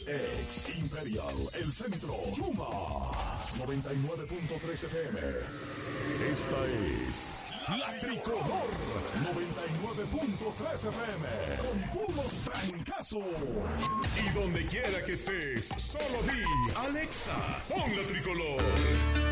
Ex Imperial, El Centro, Chuma, 99.3 FM. Esta es La Tricolor, 99.3 FM, con puros trancazos. Y donde quiera que estés, solo di, Alexa, pon La Tricolor.